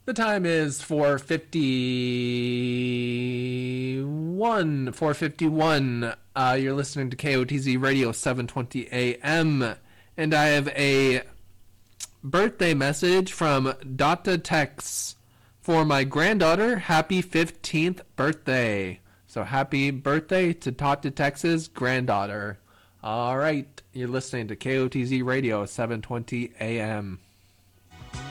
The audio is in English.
The time is 4:51. 4:51. You're listening to KOTZ Radio 720 AM. And I have a birthday message from Data Tex for my granddaughter. Happy 15th birthday. So happy birthday to Data Tex's granddaughter. All right. You're listening to KOTZ Radio 720 AM.